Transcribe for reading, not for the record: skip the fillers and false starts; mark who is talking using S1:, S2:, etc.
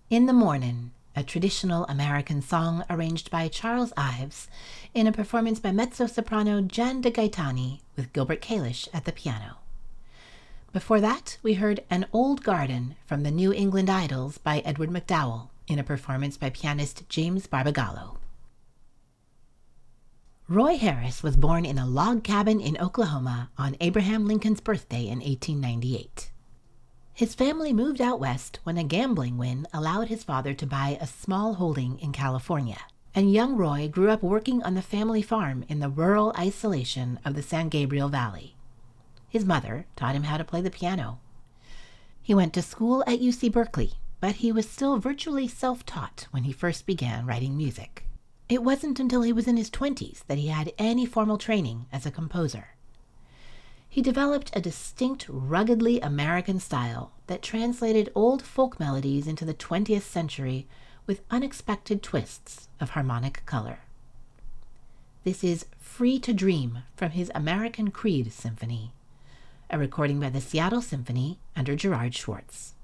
S1: In the Mornin', a traditional American song arranged by Charles Ives in a performance by mezzo-soprano Jan de Gaetani with Gilbert Kalish at the piano. Before that, we heard An Old Garden from the New England Idols by Edward McDowell in a performance by pianist James Barbagallo. Roy Harris was born in a log cabin in Oklahoma on Abraham Lincoln's birthday in 1898. His family moved out west when a gambling win allowed his father to buy a small holding in California, and young Roy grew up working on the family farm in the rural isolation of the San Gabriel Valley. His mother taught him how to play the piano. He went to school at UC Berkeley, but he was still virtually self-taught when he first began writing music. It wasn't until he was in his 20s that he had any formal training as a composer. He developed a distinct, ruggedly American style that translated old folk melodies into the 20th century with unexpected twists of harmonic color. This is Free to Dream from his American Creed Symphony, a recording by the Seattle Symphony under Gerard Schwartz.